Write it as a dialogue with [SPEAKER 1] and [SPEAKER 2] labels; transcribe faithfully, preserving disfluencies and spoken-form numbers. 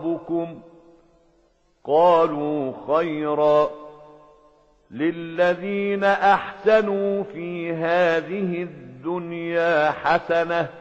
[SPEAKER 1] ربكم؟ قالوا خيرا. للذين أحسنوا في هذه الدنيا حسنة